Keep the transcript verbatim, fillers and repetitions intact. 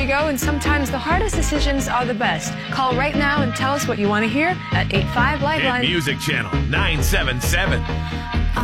go, and sometimes the hardest decisions are the best. Call right now and tell us what you want to hear at eight five Lifeline. Hit Music Channel nine seven seven.